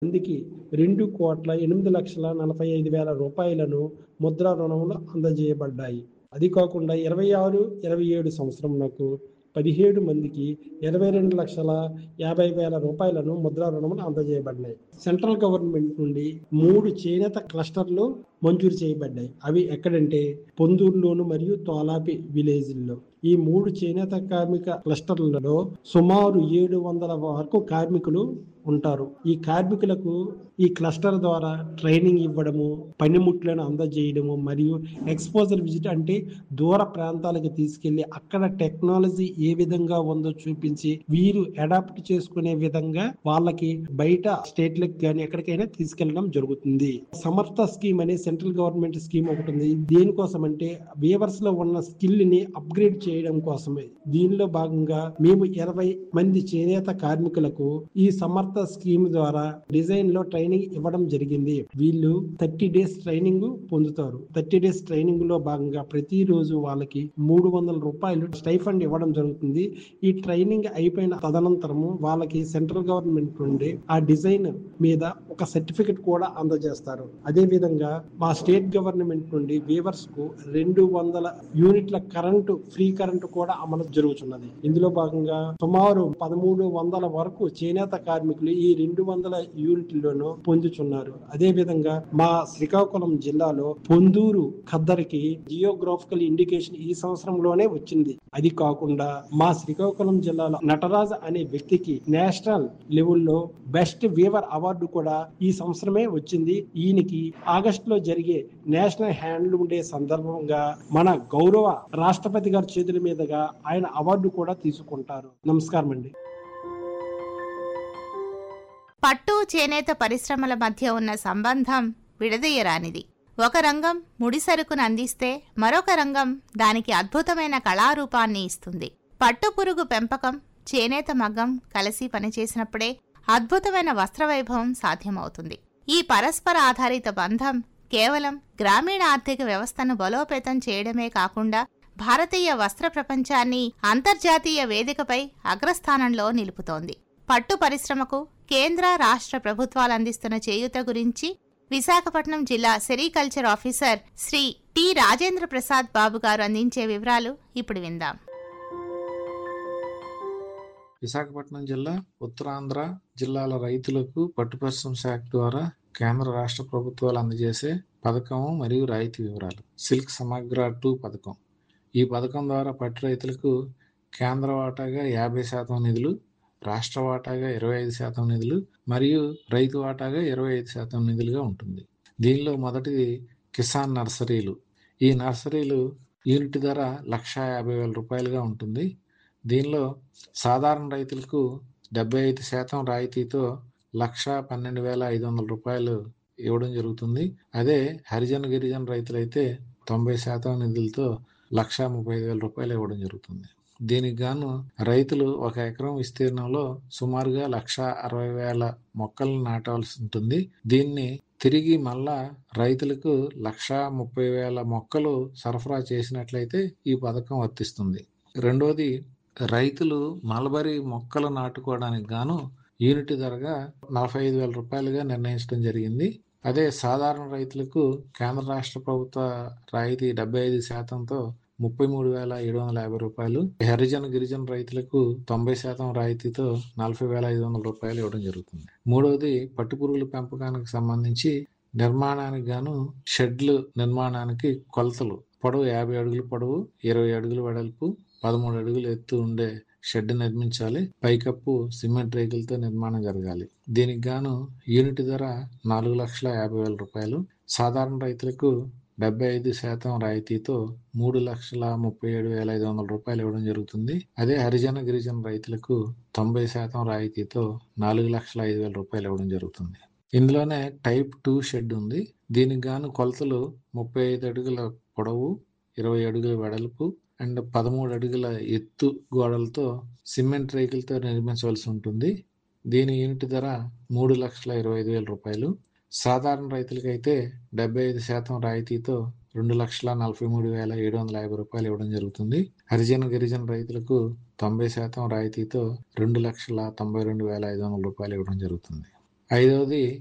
మందికి 2,08,45,000 రూపాయలను ముద్రా రుణములు అందజేయబడ్డాయి. అది కాకుండా 26, 27 సంవత్సరమునకు 17 మందికి 22,50,000 రూపాయలను ముద్రా రుణములు అందజేయబడినాయి. సెంట్రల్ గవర్నమెంట్ నుండి 3 చేనేత క్లస్టర్లు మంజూరు చేయబడ్డాయి. అవి ఎక్కడంటే పొందూరులోను మరియు తోలాపి విలేజ్ల్లో. ఈ 3 చేనేత కార్మిక క్లస్టర్లలో సుమారు 700 వరకు కార్మికులు ఉంటారు. ఈ కార్మికులకు ఈ క్లస్టర్ ద్వారా ట్రైనింగ్ ఇవ్వడము, పనిముట్లను అందజేయడము మరియు ఎక్స్పోజర్ విజిట్ అంటే దూర ప్రాంతాలకు తీసుకెళ్లి అక్కడ టెక్నాలజీ ఏ విధంగా ఉందో చూపించి వీరు అడాప్ట్ చేసుకునే విధంగా వాళ్ళకి బయట స్టేట్లకు కానీ ఎక్కడికైనా తీసుకెళ్లడం జరుగుతుంది. సమర్థ స్కీమ్ అనే సెంట్రల్ గవర్నమెంట్ స్కీమ్ ఒకటి ఉంది. దేనికోసం అంటే వీవర్స్ లో ఉన్న స్కిల్ ని అప్గ్రేడ్ చేయడం కోసమే. దీనిలో భాగంగా మేము 20 మంది చేనేత కార్మికులకు ఈ సమర్థ స్కీమ్ ద్వారా డిజైన్ లో ట్రైనింగ్ ఇవ్వడం జరిగింది. వీళ్ళు 30 డేస్ ట్రైనింగ్ పొందుతారు. 30 డేస్ ట్రైనింగ్ లో భాగంగా ప్రతిరోజు వాళ్ళకి 300 రూపాయలు స్టైఫండ్ ఇవ్వడం జరుగుతుంది. ఈ ట్రైనింగ్ అయిపోయిన తదనంతరము వాళ్ళకి సెంట్రల్ గవర్నమెంట్ నుండి ఆ డిజైన్ మీద ఒక సర్టిఫికెట్ కూడా అందజేస్తారు. అదే విధంగా మా స్టేట్ గవర్నమెంట్ నుండి వీవర్స్ కు 200 యూనిట్ల కరెంటు ఫ్రీ కరెంటు కూడా అమలు జరుగుతున్నది. ఇందులో భాగంగా సుమారు 1300 వరకు చేనేత కార్మికులు ఈ 200 యూనిట్లను పొందుతున్నారు. అదే విధంగా మా శ్రీకాకుళం జిల్లాలో పొందూరు ఖద్దరికి జియోగ్రాఫికల్ ఇండికేషన్ ఈ సంవత్సరంలోనే వచ్చింది. అది కాకుండా మా శ్రీకాకుళం జిల్లాలో నటరాజ్ అనే వ్యక్తికి నేషనల్ లెవెల్లో బెస్ట్ వీవర్ అవార్డు కూడా ఈ సంవత్సరమే వచ్చింది. ఈయనకి ఆగస్టు లో జరిగే నేషనల్ హ్యాండ్లూమ్ డే సందర్భంగా మన గౌరవ రాష్ట్రపతి గారి చేతుల మీదుగా ఆయన అవార్డు కూడా తీసుకుంటారు. నమస్కారం అండి. పట్టు చేనేత పరిశ్రమల మధ్య ఉన్న సంబంధం విడదీయరానిది. ఒక రంగం ముడిసరుకును అందిస్తే మరొక రంగం దానికి అద్భుతమైన కళారూపాన్ని ఇస్తుంది. పట్టు పురుగు పెంపకం, చేనేత మగ్గం కలిసి పనిచేసినప్పుడే అద్భుతమైన వస్త్రవైభవం సాధ్యమవుతుంది. ఈ పరస్పర ఆధారిత బంధం కేవలం గ్రామీణ ఆర్థిక వ్యవస్థను బలోపేతం చేయడమే కాకుండా భారతీయ వస్త్ర ప్రపంచాన్ని అంతర్జాతీయ వేదికపై అగ్రస్థానంలో నిలుపుతోంది. పట్టు పరిశ్రమకు కేంద్ర రాష్ట్ర ప్రభుత్వాలు అందిస్తున్న చేయూత గురించి విశాఖపట్నం జిల్లా sericulture officer Shri T Rajendra Prasad Babu గారు అందించే వివరాలు ఇప్పుడు విందాం. విశాఖపట్నం జిల్లా, ఉత్తరాంధ్ర జిల్లాల రైతులకు పట్టు పరిశ్రమ శాఖ ద్వారా కేంద్ర రాష్ట్ర ప్రభుత్వాలు అందజేసే పథకం మరియు రాయితీ వివరాలు. సిల్క్ సమగ్ర 2 పథకం. ఈ పథకం ద్వారా పట్టు రైతులకు కేంద్ర వాటాగా 50% నిధులు, రాష్ట్ర వాటాగా 25% నిధులు మరియు రైతు వాటాగా 25% నిధులుగా ఉంటుంది. దీనిలో మొదటిది కిసాన్ నర్సరీలు. ఈ నర్సరీలు యూనిట్ ధర 1,50,000 రూపాయలుగా ఉంటుంది. దీనిలో సాధారణ రైతులకు 75% రాయితీతో 1,12,500 రూపాయలు ఇవ్వడం జరుగుతుంది. అదే హరిజన గిరిజన రైతులైతే 90% నిధులతో 1,35,000 రూపాయలు ఇవ్వడం జరుగుతుంది. దీనికి గాను రైతులు 1 ఎకరం విస్తీర్ణంలో సుమారుగా 1,60,000 మొక్కలను నాటవలసి ఉంటుంది. దీన్ని తిరిగి మళ్ళా రైతులకు 1,30,000 మొక్కలు సరఫరా చేసినట్లయితే ఈ పథకం వర్తిస్తుంది. రెండోది, రైతులు మల్బరీ మొక్కలు నాటుకోవడానికి గాను యూనిట్ ధరగా 45,000 రూపాయలుగా నిర్ణయించడం జరిగింది. అదే సాధారణ రైతులకు కేంద్ర రాష్ట్ర ప్రభుత్వ రాయితీ 75%తో 33,750 రూపాయలు, హరిజన గిరిజన రైతులకు 90% రాయితీతో 40,500 రూపాయలు ఇవ్వడం జరుగుతుంది. మూడవది, పట్టుపురుగుల పెంపకానికి సంబంధించి నిర్మాణానికి గాను షెడ్లు నిర్మాణానికి కొలతలు. పొడవు 50 అడుగులు పొడవు, 20 అడుగులు వెడల్పు, 13 అడుగులు ఎత్తు ఉండే షెడ్ నిర్మించాలి. పైకప్పు సిమెంట్ రేకులతో నిర్మాణం జరగాలి. దీనికి గాను యూనిట్ ధర 4,50,000 రూపాయలు. సాధారణ రైతులకు 75% రాయితీతో 3,37,500 రూపాయలు ఇవ్వడం జరుగుతుంది. అదే హరిజన గిరిజన రైతులకు 90% రాయితీతో 4,05,000 రూపాయలు ఇవ్వడం జరుగుతుంది. ఇందులోనే టైప్ 2 షెడ్ ఉంది. దీనికి గాను కొలతలు 35 అడుగుల పొడవు, 20 అడుగుల వెడల్పు అండ్ 13 అడుగుల ఎత్తు గోడలతో సిమెంట్ రేకులతో నిర్మించవలసి ఉంటుంది. దీని యూనిట్ ధర 3,25,000 రూపాయలు. సాధారణ రైతులకైతే 75% రాయితీతో 2,43,750 రూపాయలు ఇవ్వడం జరుగుతుంది. హరిజన గిరిజన రైతులకు 90% రాయితీతో 2,92,500 రూపాయలు ఇవ్వడం జరుగుతుంది. ఐదవది